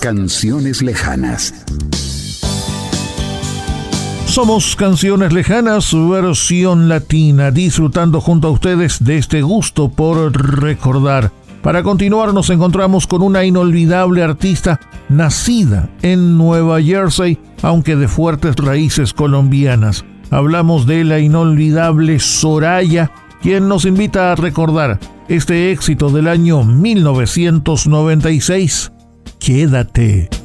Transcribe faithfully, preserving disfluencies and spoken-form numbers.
Canciones lejanas. Somos Canciones Lejanas, versión latina, disfrutando junto a ustedes de este gusto por recordar. Para continuar nos encontramos con una inolvidable artista nacida en Nueva Jersey, aunque de fuertes raíces colombianas. Hablamos de la inolvidable Soraya, quien nos invita a recordar este éxito del año mil novecientos noventa y seis, Quédate.